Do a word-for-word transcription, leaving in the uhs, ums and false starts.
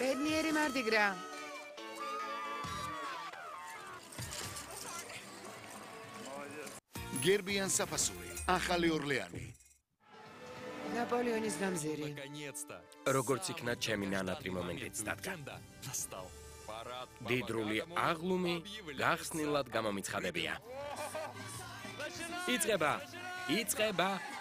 ბედნიერი მარდიგრა. გერბიან საფასური, ახალი ორლეანი. ნაპოლეონის გამზირი. როგორც იქნა ჩემი ნანატრი მომენტიც დადგა. დიდრული აღლუმი გახსნილად გამომიცხადებია. იწყება! იწყება!